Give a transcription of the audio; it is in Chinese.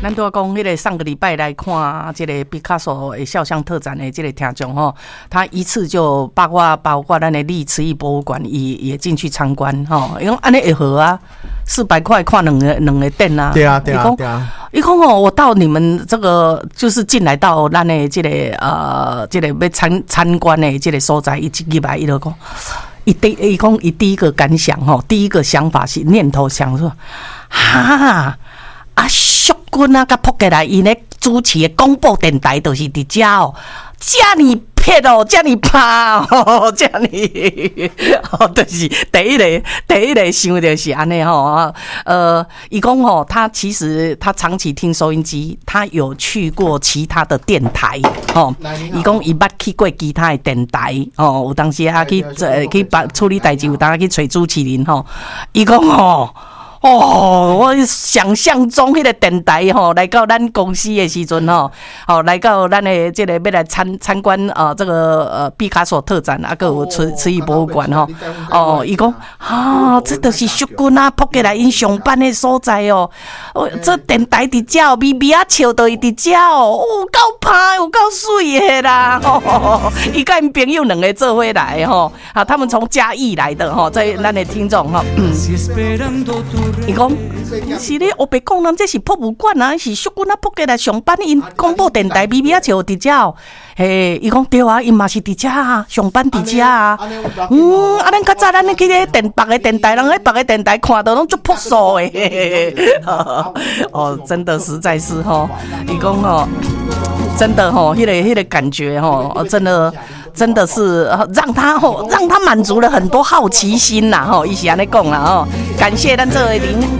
咱都要讲，迄个上个礼拜来看这个毕卡索的肖像特展的这个听众吼，他一次就包括咱的历慈义博物馆也进去参观吼，因为安尼会好啊，400块看两个店啊。 对啊。 伊讲哦，我到你们这个就是进来到咱的这个这个要参观的这个所在，一进来伊就讲。伊第一个感想吼，第一个想法是念头想说，淑君啊，甲扑过来，因咧主持的广播电台就是伫遮哦，遮尔撇哦，遮尔怕哦，遮尔哦，就是第一个想就是安尼吼，伊讲吼，他其实他长期听收音机，他有去过其他的电台吼，伊讲伊捌去过其他的电台哦，有当时去处理代志，有当去找主持人吼，伊讲吼。我想象中迄个电台吼，来到咱公司的时阵吼，来到咱的这个要来参观这个毕卡索特展，还有慈义博物馆吼，伊讲这就是淑君啊，扑过来因上班的所在哦，这电台伫遮哦，咪啊笑到伊伫遮哦，够拍有够水的啦，伊甲因朋友两个做伙来吼，他们从嘉义来的吼，这咱的听众吼。伊讲是咧，黑白讲咱这是博物馆啊，是淑君啊，扑过来上班，因广播电台咪啊笑伫遮哦。嘿，伊讲对啊，因嘛是伫遮啊，上班伫遮啊。咱较早咱去咧别个电台，人喺别个电台看到拢足朴素诶。真的实在是吼，伊讲吼，真的吼，迄个感觉吼，真的是让他满足了很多好奇心啦吼，伊是安尼讲啦吼，感谢咱这位